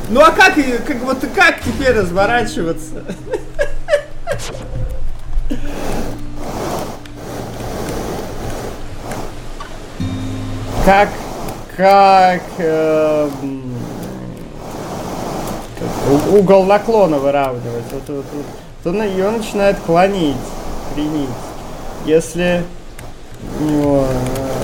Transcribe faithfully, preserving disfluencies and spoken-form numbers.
Ну а как, как вот как теперь разворачиваться? Как, как э, угол наклона выравнивать? Вот, вот, вот. То ее начинает клонить, кренить. Если...